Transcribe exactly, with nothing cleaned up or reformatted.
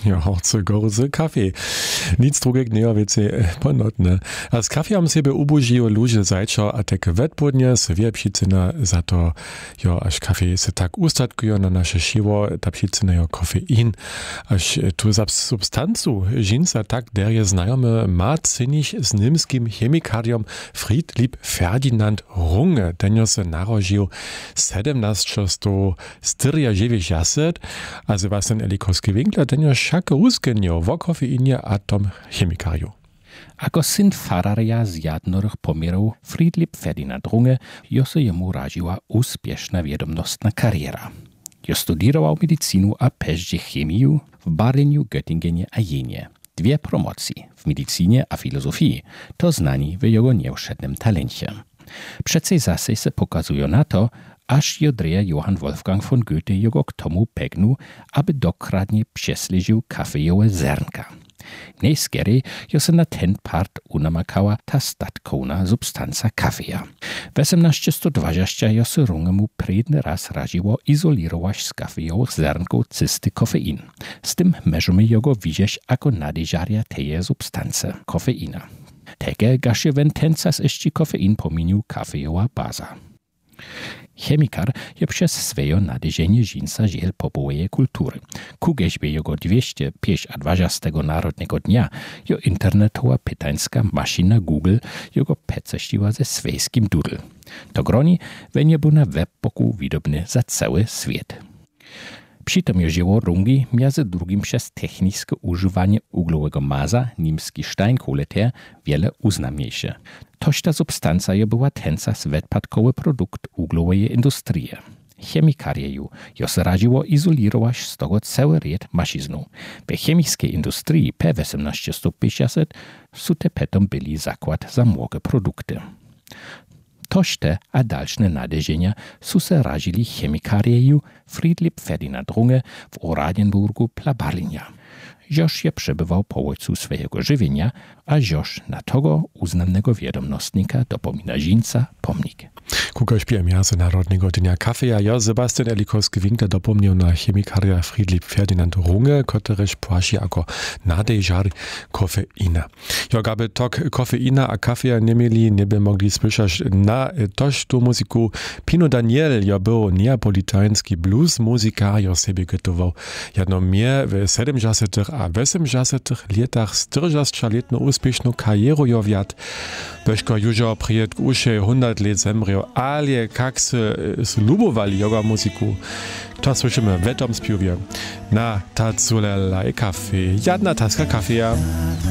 Ja, chce gorzy kafe. Nic drugiego nie wiecie ponotne. A z kafejem sobie ubožijo ludzie zajčo a tak wetpodnie se wiepsicina za to, jo, aż kafe se tak ustatkują na nasze siło, ta psicina jo kofein, aż tu za substancu žinca tak derje znajome ma cynić z nimskim chemikariom Friedrich Ferdinand Runge, denjo se narodził siedemnaście czterdziewięćdziesiąt jaset, a z was ten elikorski winkler, denjo szako uskenio wo kofeinie atom chemikariu. Ako syn fararia z jadnorych pomerów Friedrich Ferdinand Runge, jo se jemu radziła uspieszna wiadomnostna kariera. Jo studiował medycinu a peździe chemię w Badeniu, Göttingenie a Jenie. Dwie promocji w medycynie a filozofii to znani w jego nieuszednym talencie. Przecej zase se pokazują na to, aż jodreja Johann Wolfgang von Goethe jego k tomu pegnu, aby dokradnie przesležił kafejowe zernka. Nejskierej jo se na ten part unamakała ta statkovna substanca kafeja. W osemnaście dwadzieścia jo se Rungemu predny raz radziło izolirować z kafejowych zernków czysty kofein. Z tym możemy jego widzieć jako nadeżaria teje substance kofeina. Tege gasz je ventencas jeszcze kofein pominił kafejowa baza. Chemikar je przez swoje nadeżenie żinca żel popołeje kultury. Ku geźbie jego dwieście dwadzieścia Narodnego Dnia jo internetowa pytańska maszyna Google jego peceściła ze swejskim doodle. To groni, wenn był na webboku widobny za cały świat. Přitom je dzieło Rungi między drugim przez techniczne używanie uglowego maza, niemski steinkohleter, wiele uznamniejsze. Toż ta substancja je była tenca svetpadkowy produkt uglowej industrii. Chemikarieju jo se radziło izolirować z tego cały ried maszyznu. W chemicznej industrii po osemnaście pięćdziesiąt su te petom byli zakład za młoge produkty. Tożte a dalsze nadeżenia su se radzili chemikarieju Friedrich Ferdinand Runge w Oranienburgu pla Berlinia. Joż je przebywał po ojcu swojego żywienia, a joż na tego uznanego wiadomnostnika dopomina żinca pomnik. Kukaś piemiaze Narodnego Dnia Kafeja, ja Sebastian Elikorski winkler dopomniał na chemikaria Friedrich Ferdinand Runge, któryś płaci jako nadeżar kofeina. Ja gaby tok kofeina a kafeja nie mieli, nie by mogli słyszeć na toż tu muzyku. Pino Daniel ja był neapolitański blues muzykar, ja sobie gotował jedno mnie w siedemdziesiątych a osemdziesiątych latach czterdziestoletną uspieszną karierę ja wiat, bośko już przyjed usze hundert lat zemrał, ale jak se zlubowali jego muzyku, to słyszymy w tym śpiewie na tacule laj kafe, jedna taska kafeja.